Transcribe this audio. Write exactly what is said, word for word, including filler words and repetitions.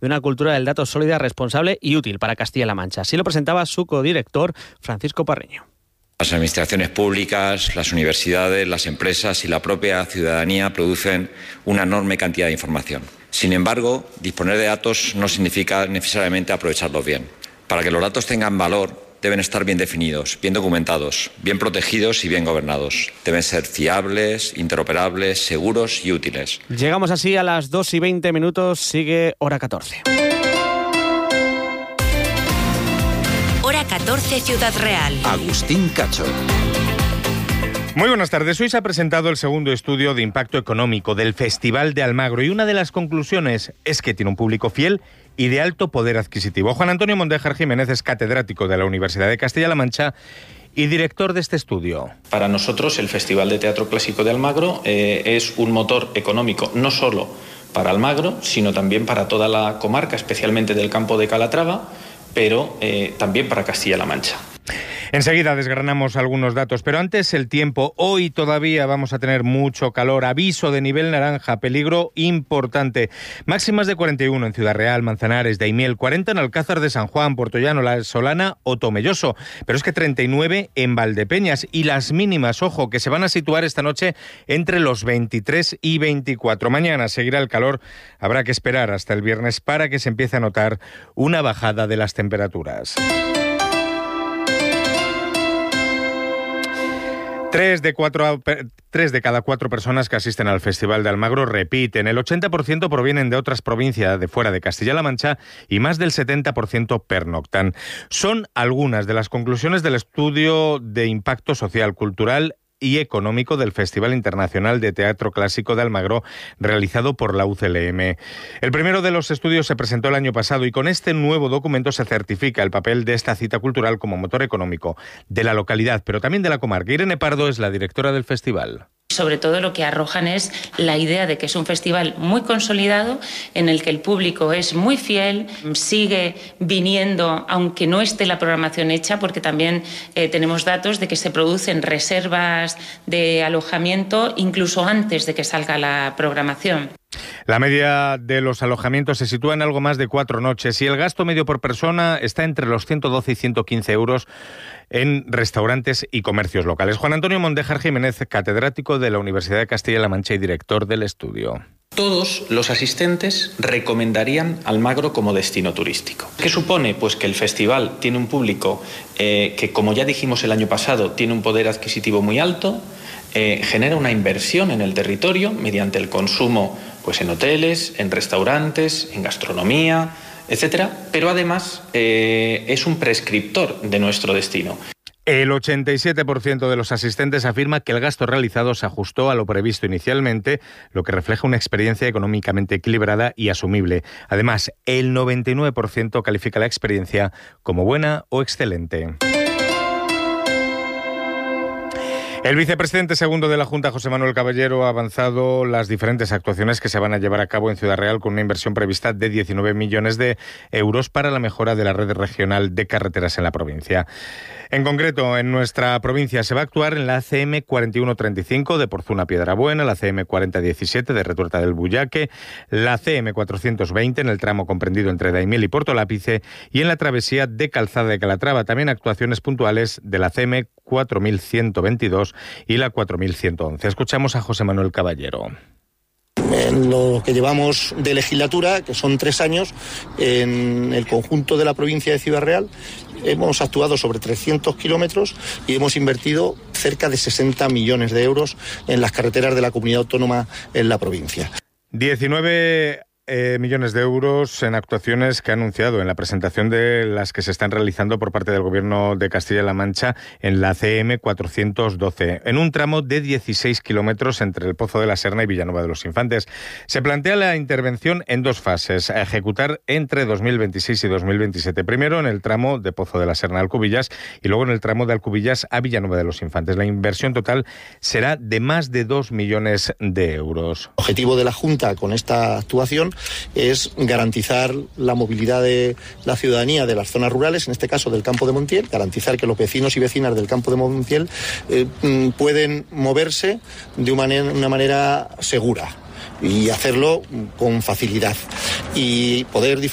de una cultura del dato sólida, responsable y útil para Castilla-La Mancha. Así lo presentaba su codirector, Francisco Parreño. Las administraciones públicas, las universidades, las empresas y la propia ciudadanía producen una enorme cantidad de información. Sin embargo, disponer de datos no significa necesariamente aprovecharlos bien. Para que los datos tengan valor, deben estar bien definidos, bien documentados, bien protegidos y bien gobernados. Deben ser fiables, interoperables, seguros y útiles. Llegamos así a las dos y veinte minutos, sigue Hora catorce. Hora catorce, Ciudad Real. Agustín Cacho. Muy buenas tardes. Hoy se ha presentado el segundo estudio de impacto económico del Festival de Almagro y una de las conclusiones es que tiene un público fiel y de alto poder adquisitivo. Juan Antonio Mondéjar Jiménez es catedrático de la Universidad de Castilla-La Mancha y director de este estudio. Para nosotros el Festival de Teatro Clásico de Almagro eh, es un motor económico no solo para Almagro, sino también para toda la comarca, especialmente del campo de Calatrava, pero eh, también para Castilla-La Mancha. Enseguida desgranamos algunos datos, pero antes el tiempo. Hoy todavía vamos a tener mucho calor. Aviso de nivel naranja, peligro importante. Máximas de cuarenta y uno en Ciudad Real, Manzanares, Daimiel, cuarenta en Alcázar de San Juan, Puertollano, La Solana o Tomelloso. Pero es que treinta y nueve en Valdepeñas. Y las mínimas, ojo, que se van a situar esta noche entre los veintitrés y veinticuatro. Mañana seguirá el calor. Habrá que esperar hasta el viernes para que se empiece a notar una bajada de las temperaturas. Tres de, cuatro, tres de cada cuatro personas que asisten al Festival de Almagro repiten. El ochenta por ciento provienen de otras provincias de fuera de Castilla-La Mancha y más del setenta por ciento pernoctan. Son algunas de las conclusiones del estudio de impacto social, cultural y económico del Festival Internacional de Teatro Clásico de Almagro, realizado por la U C L M. El primero de los estudios se presentó el año pasado y con este nuevo documento se certifica el papel de esta cita cultural como motor económico de la localidad, pero también de la comarca. Irene Pardo es la directora del festival. Sobre todo lo que arrojan es la idea de que es un festival muy consolidado, en el que el público es muy fiel, sigue viniendo aunque no esté la programación hecha, porque también eh, tenemos datos de que se producen reservas de alojamiento incluso antes de que salga la programación. La media de los alojamientos se sitúa en algo más de cuatro noches y el gasto medio por persona está entre los ciento doce y ciento quince euros en restaurantes y comercios locales. Juan Antonio Mondéjar Jiménez, catedrático de la Universidad de Castilla-La Mancha y director del estudio. Todos los asistentes recomendarían Almagro como destino turístico. ¿Qué supone? Pues que el festival tiene un público eh, que, como ya dijimos el año pasado, tiene un poder adquisitivo muy alto, eh, genera una inversión en el territorio mediante el consumo pues en hoteles, en restaurantes, en gastronomía, etcétera, pero además eh, es un prescriptor de nuestro destino. El ochenta y siete por ciento de los asistentes afirma que el gasto realizado se ajustó a lo previsto inicialmente, lo que refleja una experiencia económicamente equilibrada y asumible. Además, el noventa y nueve por ciento califica la experiencia como buena o excelente. El vicepresidente segundo de la Junta, José Manuel Caballero, ha avanzado las diferentes actuaciones que se van a llevar a cabo en Ciudad Real con una inversión prevista de diecinueve millones de euros para la mejora de la red regional de carreteras en la provincia. En concreto, en nuestra provincia se va a actuar en la A C M cuarenta y uno treinta y cinco de Porzuna a Piedrabuena, la A C M cuarenta diecisiete de Retuerta del Bullaque, la A C M cuatrocientos veinte en el tramo comprendido entre Daimiel y Puerto Lápice y en la travesía de Calzada de Calatrava. También actuaciones puntuales de la A C M cuatro mil ciento veintidós y la cuatro mil ciento once. Escuchamos a José Manuel Caballero. En lo que llevamos de legislatura, que son tres años, en el conjunto de la provincia de Ciudad Real, hemos actuado sobre trescientos kilómetros y hemos invertido cerca de sesenta millones de euros en las carreteras de la comunidad autónoma en la provincia. diecinueve Eh, millones de euros en actuaciones que ha anunciado en la presentación de las que se están realizando por parte del Gobierno de Castilla-La Mancha en la C M cuatrocientos doce, en un tramo de dieciséis kilómetros entre el Pozo de la Serna y Villanueva de los Infantes. Se plantea la intervención en dos fases, a ejecutar entre dos mil veintiséis y dos mil veintisiete. Primero en el tramo de Pozo de la Serna a Alcubillas y luego en el tramo de Alcubillas a Villanueva de los Infantes. La inversión total será de más de dos millones de euros. El objetivo de la Junta con esta actuación es garantizar la movilidad de la ciudadanía de las zonas rurales, en este caso del campo de Montiel, garantizar que los vecinos y vecinas del campo de Montiel eh, pueden moverse de una manera, una manera segura y hacerlo con facilidad y poder disfrutar